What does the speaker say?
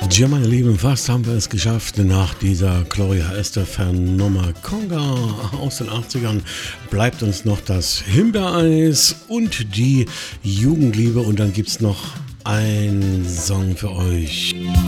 Ja, meine Lieben, fast haben wir es geschafft nach dieser Gloria Estefan-Nummer Conga aus den 80ern. Bleibt uns noch das Himbeereis und die Jugendliebe und dann gibt's noch einen Song für euch.